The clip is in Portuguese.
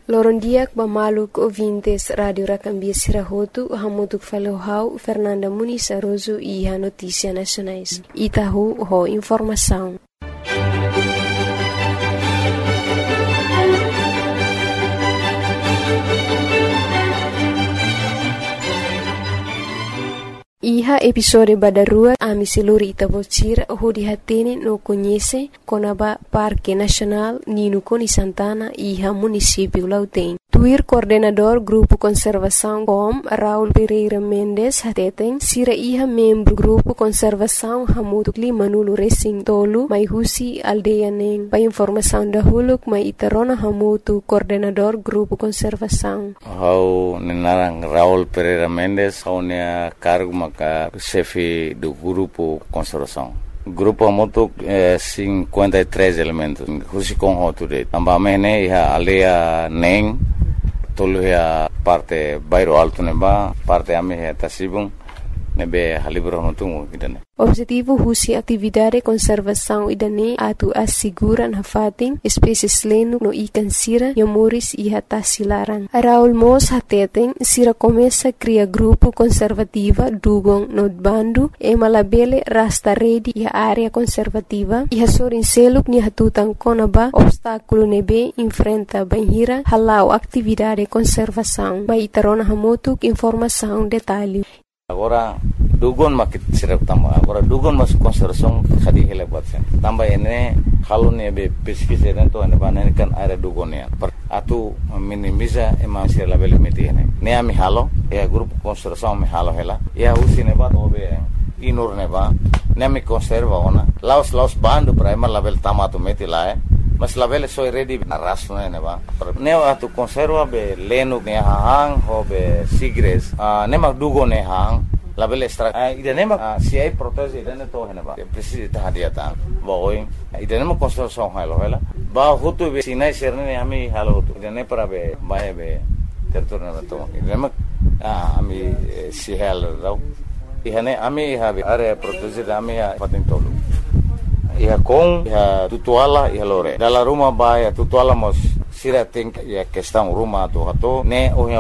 Lorondiak bamaluk ouvintes Radio Racambia Sirahotu, Hamutuk Falohau, Fernanda Muniz Aroso e a Notícia Nacionais. Itahu ho informação. Iha episode badarua ami seluri Itabocira ho dihatene no conhece Conaba Parque Nacional Nino Coni Santana iha município Lautém. Tuir coordenador Grupo Conservação COM Raul Pereira Mendes hateten sira iha membro Grupo Conservação Hamutuk Limanulu Racing Tolu mai husi aldeia neng. Pa informação da huluk mai itarona hamutu coordenador Grupo Conservação. Hau nenarang Raul Pereira Mendes hau nea cargo maka chefe do Grupo Conservação. Grupo Hamutuk 53 elementos. Husi com hoture. Ambamene iha aldeia neng. Tolu ya parte bairro alto neba, parte ame ya tasibung nebe halibro notungu idane. Objetivo husi atividade conservação idane atu asiguran hafating espécies lenu no ikan sira yamuris iha tasilaran. Raul Mos hateten sira começa cria grupo conservativa dugong no bandu e malabele rasta redi iha área conservativa iha sorin seluk ni hatutan konaba obstáculo nebe enfrenta banhira halau atividade conservação. Mai tarona hamutuk informação detalhe. Agora dugon makit sirap tamba. Agora dugon mas conservação khadi hele batsen. Tamba ene halu ne be pesquisa dentro ane banen kan area dugon ya. Atu minimiza ema sir label meti ene. Ne ami halo ya grupo conservação me halo hela. Ya usi ne ba obe inur ne ba. Ne mi conserva ona. Laos bandu prima label tamato meti la mas label soy ready na raso ne ba. Ne atu conserva be lenu ne hang ho be sigres. Ne mak dugon ne hang label extra idane ma si ai protege idane to hena ba precisa tahadiata ba oi idane ma conservação halo hela ba hutu be sinai serne ami halo hutu idane para be bae be territorio na to idane ma ami si halo rau ihane ami habe area protege ami ha patin tolu iha com iha tutuala iha lore dalla ruma ba ya tutuala mos sira think ya questão ruma to hato ne o